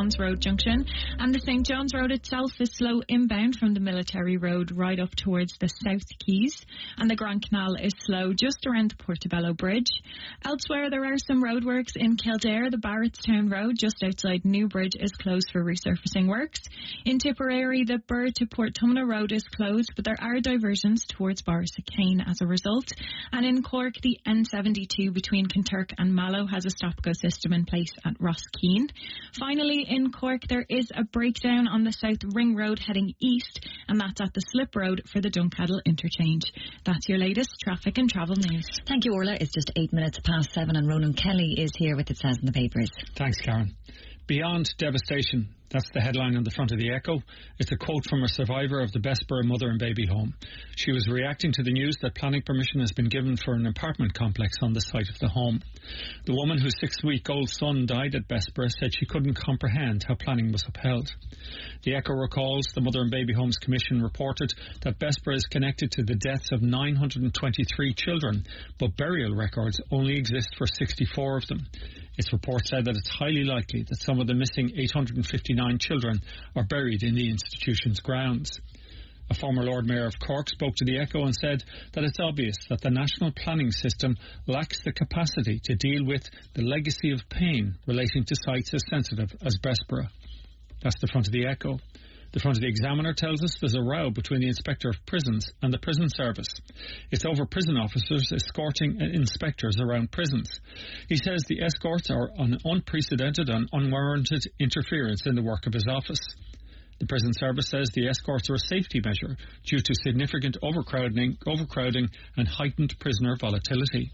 John's Road junction, and the St John's Road itself is slow inbound from the Military Road right up towards the South Quays, and the Grand Canal is slow just around the Portobello Bridge. Elsewhere, there are some roadworks in Kildare. The Barrettstown Road just outside Newbridge is closed for resurfacing works. In Tipperary, the Burr to Portumna Road is closed, but there are diversions towards Borrisacane as a result. And in Cork, the N72 between Kinturk and Mallow has a stop-go system in place at Rosskeane. Finally, in Cork, there is a breakdown on the South Ring Road heading east, and that's at the Slip Road for the Dunkadle interchange. That's your latest traffic and travel news. Thank you, Orla. It's just 8 minutes past 7 and Ronan Kelly is here with It Says in the Papers. Thanks, Karen. Beyond devastation. That's the headline on the front of the Echo. It's a quote from a survivor of the Bessborough mother and baby home. She was reacting to the news that planning permission has been given for an apartment complex on the site of the home. The woman whose 6-week-old son died at Bessborough said she couldn't comprehend how planning was upheld. The Echo recalls the Mother and Baby Homes Commission reported that Bessborough is connected to the deaths of 923 children, but burial records only exist for 64 of them. Its report said that it's highly likely that some of the missing 859 children are buried in the institution's grounds. A former Lord Mayor of Cork spoke to the Echo and said that it's obvious that the national planning system lacks the capacity to deal with the legacy of pain relating to sites as sensitive as Bessborough. That's the front of the Echo. The front of the Examiner tells us there's a row between the Inspector of Prisons and the Prison Service. It's over prison officers escorting inspectors around prisons. He says the escorts are an unprecedented and unwarranted interference in the work of his office. The Prison Service says the escorts are a safety measure due to significant overcrowding and heightened prisoner volatility.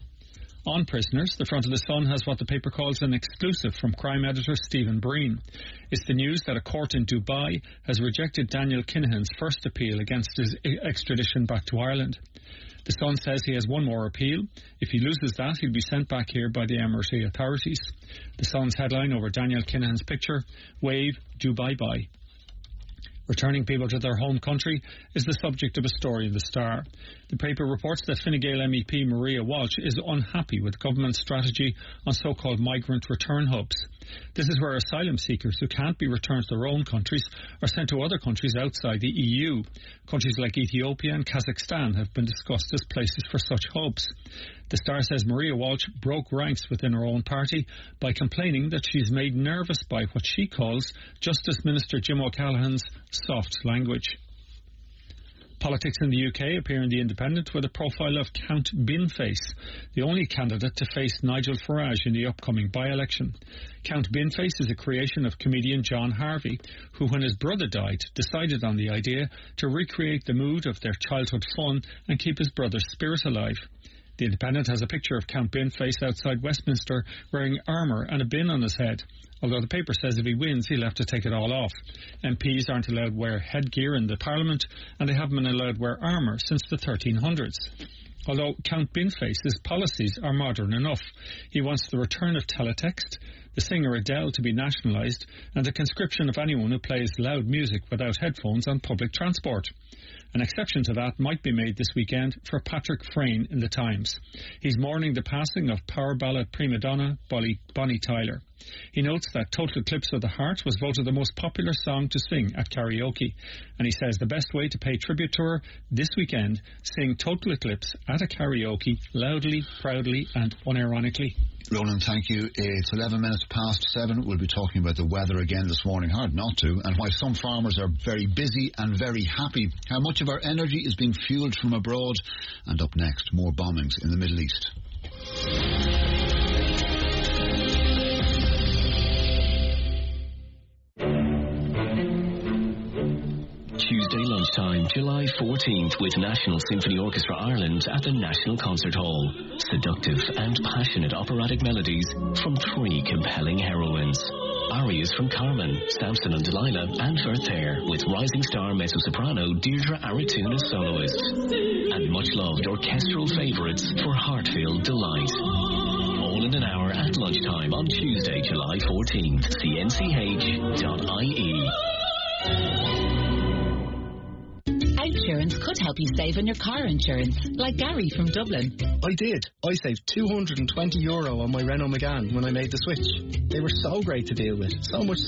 On prisoners, the front of the Sun has what the paper calls an exclusive from crime editor Stephen Breen. It's the news that a court in Dubai has rejected Daniel Kinahan's first appeal against his extradition back to Ireland. The Sun says he has one more appeal. If he loses that, he'll be sent back here by the Emirati authorities. The Sun's headline over Daniel Kinahan's picture, Wave, Dubai bye. Returning people to their home country is the subject of a story in the Star. The paper reports that Fine Gael MEP Maria Walsh is unhappy with government strategy on so-called migrant return hubs. This is where asylum seekers who can't be returned to their own countries are sent to other countries outside the EU. Countries like Ethiopia and Kazakhstan have been discussed as places for such hubs. The Star says Maria Walsh broke ranks within her own party by complaining that she's made nervous by what she calls Justice Minister Jim O'Callaghan's soft language. Politics in the UK appear in The Independent with a profile of Count Binface, the only candidate to face Nigel Farage in the upcoming by-election. Count Binface is a creation of comedian John Harvey, who, when his brother died, decided on the idea to recreate the mood of their childhood fun and keep his brother's spirit alive. The Independent has a picture of Count Binface outside Westminster wearing armour and a bin on his head, although the paper says if he wins he'll have to take it all off. MPs aren't allowed to wear headgear in the Parliament, and they haven't been allowed to wear armour since the 1300s. Although Count Binface's policies are modern enough. He wants the return of teletext, the singer Adele to be nationalised, and the conscription of anyone who plays loud music without headphones on public transport. An exception to that might be made this weekend for Patrick Frayne in the Times. He's mourning the passing of power ballad prima donna Bonnie Tyler. He notes that Total Eclipse of the Heart was voted the most popular song to sing at karaoke, and he says the best way to pay tribute to her this weekend, sing Total Eclipse at a karaoke loudly, proudly and unironically. Roland, thank you. It's 11 minutes past 7. We'll be talking about the weather again this morning. Hard not to. And why some farmers are very busy and very happy. How much of our energy is being fuelled from abroad. And up next, more bombings in the Middle East. Tuesday lunchtime, July 14th, with National Symphony Orchestra Ireland at the National Concert Hall. Seductive and passionate operatic melodies from 3 compelling heroines. Arias from Carmen, Samson and Delilah, and Werther, with rising star mezzo-soprano Deirdre Aratun as soloist. And much-loved orchestral favourites for heart-filled delight. All in an hour at lunchtime on Tuesday, July 14th. cnch.ie. Insurance could help you save on your car insurance, like Gary from Dublin. I did. I saved €220 on my Renault Megane when I made the switch. They were so great to deal with, so much